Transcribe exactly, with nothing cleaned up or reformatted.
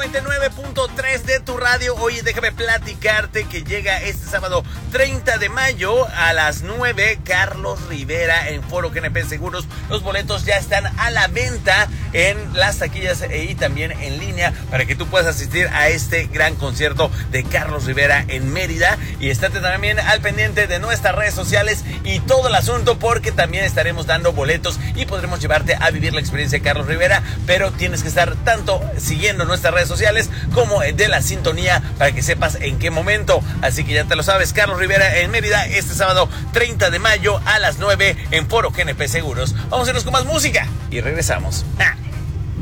noventa y nueve punto tres de tu radio. Oye, déjame platicarte que llega este sábado treinta de mayo a las nueve Carlos Rivera en Foro G N P Seguros. Los boletos ya están a la venta en las taquillas y también en línea para que tú puedas asistir a este gran concierto de Carlos Rivera en Mérida. Y estate también al pendiente de nuestras redes sociales y todo el asunto, porque también estaremos dando boletos y podremos llevarte a vivir la experiencia de Carlos Rivera, pero tienes que estar tanto siguiendo nuestras redes sociales como de la sintonía para que sepas en qué momento. Así que ya te lo sabes, Carlos Rivera en Mérida este sábado treinta de mayo a las nueve en Foro G N P Seguros. Vamos a irnos con más música y regresamos. ¡Ah!